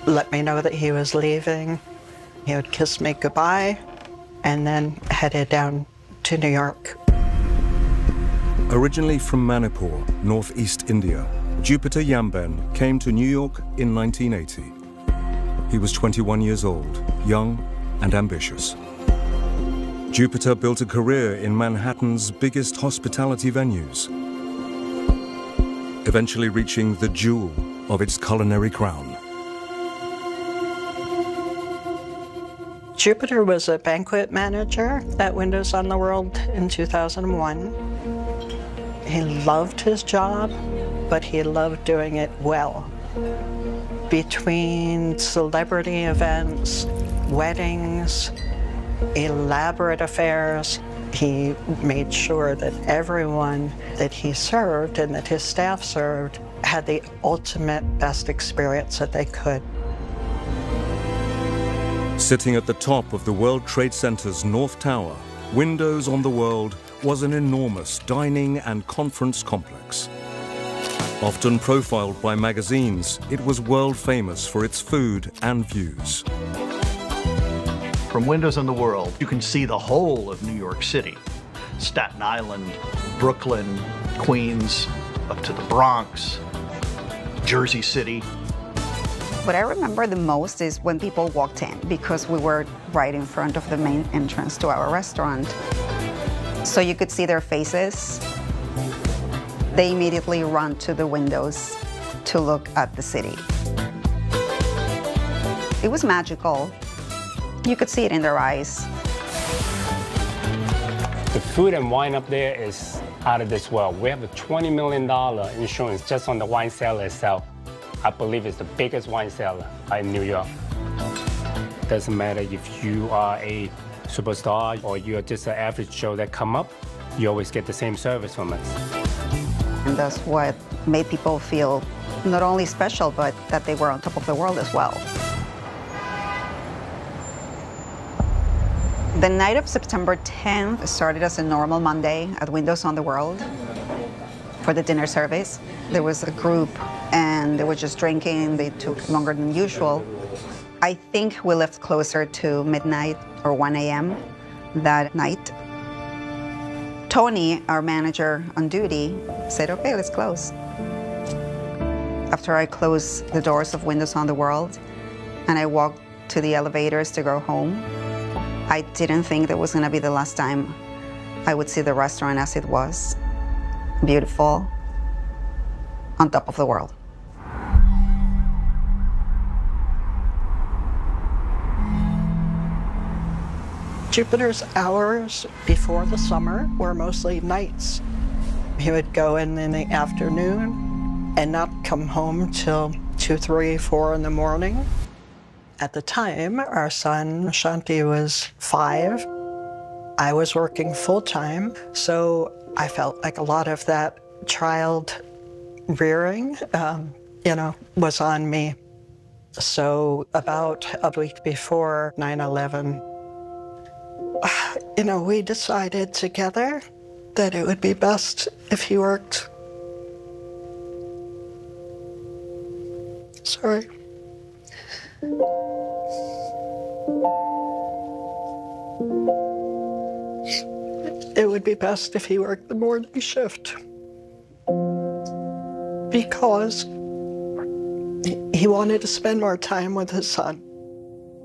let me know that he was leaving. He would kiss me goodbye and then headed down to New York. Originally from Manipur, northeast India, Jupiter Yamben came to New York in 1980. He was 21 years old, young and ambitious. Jupiter built a career in Manhattan's biggest hospitality venues, eventually reaching the jewel of its culinary crown. Jupiter was a banquet manager at Windows on the World in 2001. He loved his job, but he loved doing it well. Between celebrity events, weddings, elaborate affairs, he made sure that everyone that he served and that his staff served had the ultimate best experience that they could. Sitting at the top of the World Trade Center's North Tower, Windows on the World was an enormous dining and conference complex. Often profiled by magazines, it was world famous for its food and views. From Windows on the World, you can see the whole of New York City. Staten Island, Brooklyn, Queens, up to the Bronx, Jersey City. What I remember the most is when people walked in, because we were right in front of the main entrance to our restaurant. So you could see their faces. They immediately run to the windows to look at the city. It was magical. You could see it in their eyes. The food and wine up there is out of this world. We have a $20 million insurance just on the wine cellar itself. I believe it's the biggest wine cellar in New York. Doesn't matter if you are a superstar or you're just an average Joe that come up, you always get the same service from us. And that's what made people feel not only special, but that they were on top of the world as well. The night of September 10th started as a normal Monday at Windows on the World for the dinner service. There was a group and they were just drinking. They took longer than usual. I think we left closer to midnight or 1 a.m. that night. Tony, our manager on duty, said, okay, let's close. After I closed the doors of Windows on the World and I walked to the elevators to go home, I didn't think that was going to be the last time I would see the restaurant as it was. Beautiful, on top of the world. Jupiter's hours before the summer were mostly nights. He would go in the afternoon and not come home till 2, 3, 4 in the morning. At the time, our son, Shanti, was 5. I was working full-time, so I felt like a lot of that child rearing, was on me. So about a week before 9/11, we decided together that it would be best if he worked. Sorry. It would be best if he worked the morning shift because he wanted to spend more time with his son.